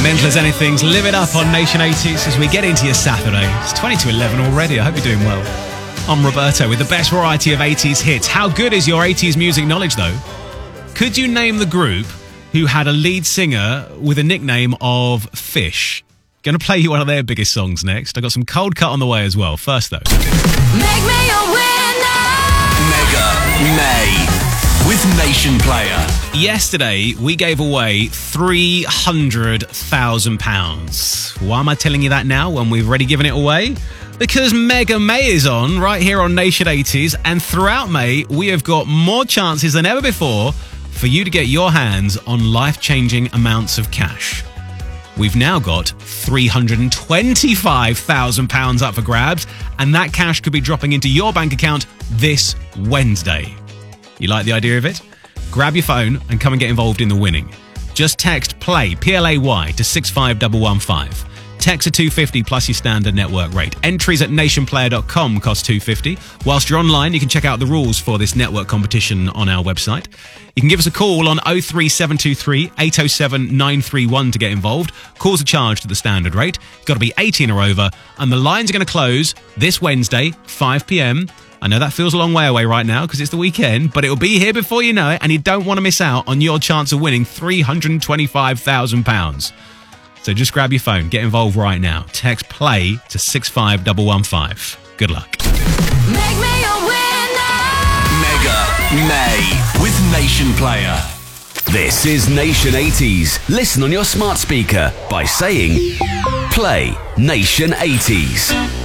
Mental as Anything's Live It Up on Nation 80s as we get into your Saturday. It's 20 to 11 already. I hope you're doing well. I'm Roberto with the best variety of 80s hits. How good is your 80s music knowledge, though? Could you name the group who had a lead singer with a nickname of Fish? Going to play you one of their biggest songs next. I've got some Cold Cut on the way as well. First, though. Make me a winner! Mega May with Nation Player. Yesterday, we gave away £300,000. Why am I telling you that now when we've already given it away? Because Mega May is on right here on Nation 80s, and throughout May, we have got more chances than ever before for you to get your hands on life-changing amounts of cash. We've now got £325,000 up for grabs, and that cash could be dropping into your bank account this Wednesday. You like the idea of it? Grab your phone and come and get involved in the winning. Just text PLAY, P-L-A-Y, to 65115. Text at $250 plus your standard network rate. Entries at nationplayer.com cost $250. Whilst you're online, you can check out the rules for this network competition on our website. You can give us a call on 03723 807 931 to get involved. Calls are charged at the standard rate. You've got to be 18 or over. And the lines are going to close this Wednesday, 5 p.m. I know that feels a long way away right now because it's the weekend, but it'll be here before you know it, and you don't want to miss out on your chance of winning £325,000. So just grab your phone, get involved right now. Text PLAY to 65115. Good luck. Make me a winner! Mega May with Nation Player. This is Nation 80s. Listen on your smart speaker by saying Play Nation 80s.